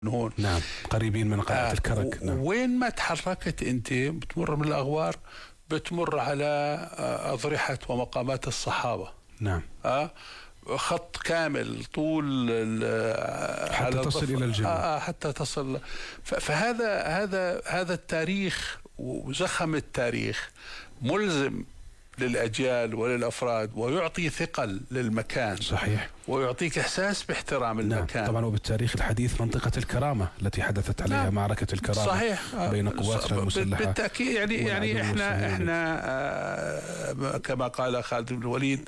هون. نعم، قريبين من قلعة الكرك. نعم. وين ما تحركت انت بتمر من الاغوار، بتمر على اضرحة ومقامات الصحابة. نعم. خط كامل طول حتى تصل الى الجنة. حتى تصل. فهذا التاريخ وزخم التاريخ ملزم للأجيال وللأفراد، ويعطي ثقل للمكان. صحيح. ويعطيك إحساس باحترام المكان. طبعا. وبالتاريخ الحديث منطقة الكرامة التي حدثت عليها معركة الكرامة. صحيح. بين قواتنا المسلحة. بالتأكيد. يعني احنا كما قال خالد بن الوليد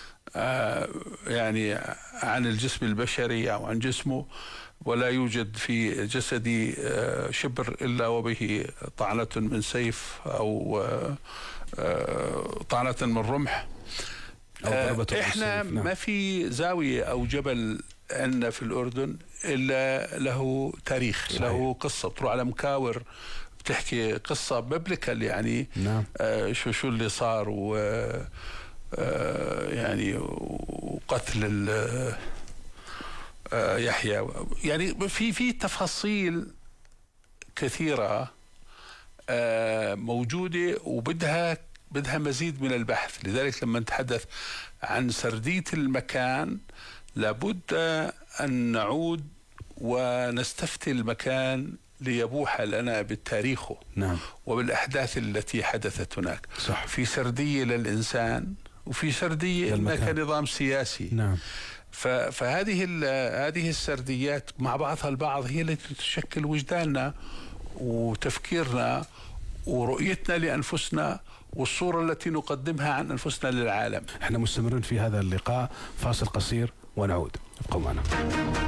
يعني عن الجسم البشري أو عن جسمه: ولا يوجد في جسدي شبر إلا وبه طعنة من سيف أو طعنة من رمح. احنا ما في زاوية أو جبل عندنا في الأردن إلا له تاريخ. صحيح. له قصة. بتروح على مكاور بتحكي قصة ببليكال يعني. نعم. شو اللي صار يعني وقتل يحيى. يعني في تفاصيل كثيرة موجودة وبدها مزيد من البحث. لذلك لما نتحدث عن سردية المكان لابد أن نعود ونستفتي المكان ليبوح لنا بتاريخه. نعم. وبالأحداث التي حدثت هناك. صح. في سردية للإنسان وفي سردية كنظام سياسي. نعم. فهذه السرديات مع بعضها البعض هي التي تشكل وجداننا وتفكيرنا ورؤيتنا لأنفسنا والصورة التي نقدمها عن أنفسنا للعالم. احنا مستمرين في هذا اللقاء، فاصل قصير ونعود، ابقوا معنا.